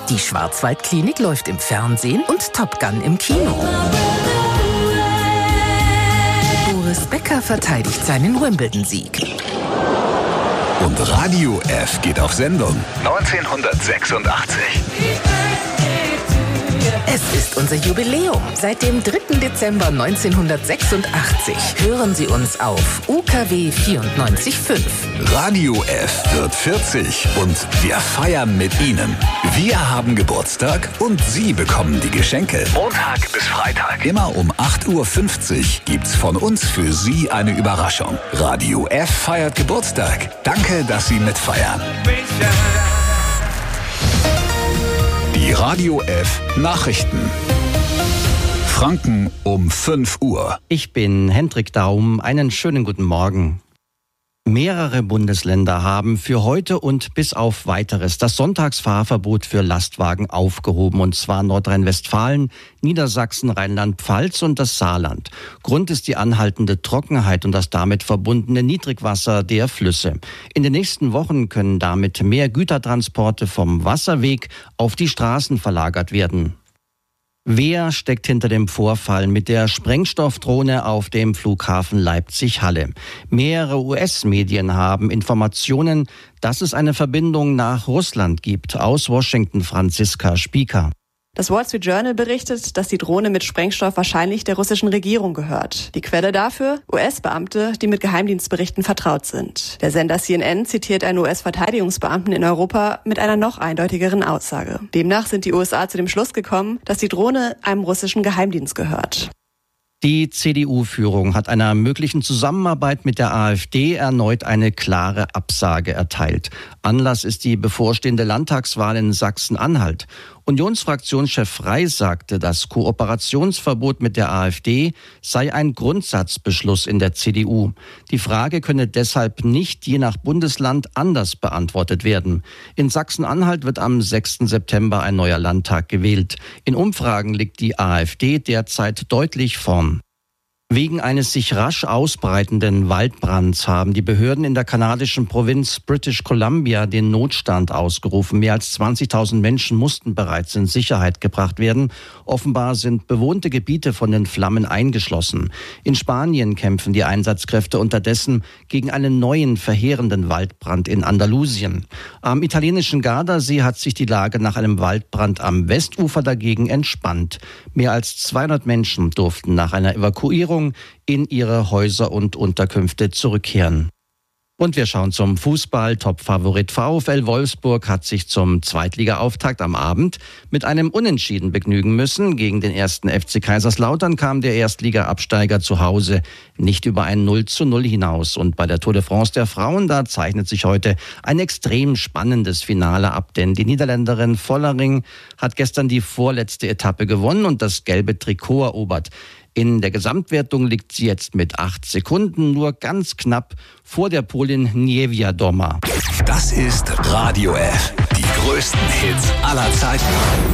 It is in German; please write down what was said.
Die Schwarzwaldklinik läuft im Fernsehen und Top Gun im Kino. Boris Becker verteidigt seinen Wimbledon-Sieg. Und Radio F geht auf Sendung 1986. Es ist unser Jubiläum. Seit dem 3. Dezember 1986 hören Sie uns auf UKW 94.5. Radio F wird 40 und wir feiern mit Ihnen. Wir haben Geburtstag und Sie bekommen die Geschenke. Montag bis Freitag. Immer um 8.50 Uhr gibt's von uns für Sie eine Überraschung. Radio F feiert Geburtstag. Danke, dass Sie mitfeiern. Die Radio F Nachrichten. Franken um 5 Uhr. Ich bin Hendrik Daum. Einen schönen guten Morgen. Mehrere Bundesländer haben für heute und bis auf Weiteres das Sonntagsfahrverbot für Lastwagen aufgehoben, und zwar Nordrhein-Westfalen, Niedersachsen, Rheinland-Pfalz und das Saarland. Grund ist die anhaltende Trockenheit und das damit verbundene Niedrigwasser der Flüsse. In den nächsten Wochen können damit mehr Gütertransporte vom Wasserweg auf die Straßen verlagert werden. Wer steckt hinter dem Vorfall mit der Sprengstoffdrohne auf dem Flughafen Leipzig-Halle? Mehrere US-Medien haben Informationen, dass es eine Verbindung nach Russland gibt. Aus Washington Franziska Spieker. Das Wall Street Journal berichtet, dass die Drohne mit Sprengstoff wahrscheinlich der russischen Regierung gehört. Die Quelle dafür? US-Beamte, die mit Geheimdienstberichten vertraut sind. Der Sender CNN zitiert einen US-Verteidigungsbeamten in Europa mit einer noch eindeutigeren Aussage. Demnach sind die USA zu dem Schluss gekommen, dass die Drohne einem russischen Geheimdienst gehört. Die CDU-Führung hat einer möglichen Zusammenarbeit mit der AfD erneut eine klare Absage erteilt. Anlass ist die bevorstehende Landtagswahl in Sachsen-Anhalt. Unionsfraktionschef Frey sagte, das Kooperationsverbot mit der AfD sei ein Grundsatzbeschluss in der CDU. Die Frage könne deshalb nicht je nach Bundesland anders beantwortet werden. In Sachsen-Anhalt wird am 6. September ein neuer Landtag gewählt. In Umfragen liegt die AfD derzeit deutlich vorn. Wegen eines sich rasch ausbreitenden Waldbrands haben die Behörden in der kanadischen Provinz British Columbia den Notstand ausgerufen. Mehr als 20.000 Menschen mussten bereits in Sicherheit gebracht werden. Offenbar sind bewohnte Gebiete von den Flammen eingeschlossen. In Spanien kämpfen die Einsatzkräfte unterdessen gegen einen neuen verheerenden Waldbrand in Andalusien. Am italienischen Gardasee hat sich die Lage nach einem Waldbrand am Westufer dagegen entspannt. Mehr als 200 Menschen durften nach einer Evakuierung in ihre Häuser und Unterkünfte zurückkehren. Und wir schauen zum Fußball. Top-Favorit VfL Wolfsburg hat sich zum Zweitliga-Auftakt am Abend mit einem Unentschieden begnügen müssen. Gegen den 1. FC Kaiserslautern kam der Erstliga-Absteiger zu Hause nicht über ein 0:0 hinaus. Und bei der Tour de France der Frauen, da zeichnet sich heute ein extrem spannendes Finale ab. Denn die Niederländerin Vollering hat gestern die vorletzte Etappe gewonnen und das gelbe Trikot erobert. In der Gesamtwertung liegt sie jetzt mit 8 Sekunden nur ganz knapp vor der Polin Niewiadoma. Das ist Radio F. Die größten Hits aller Zeiten.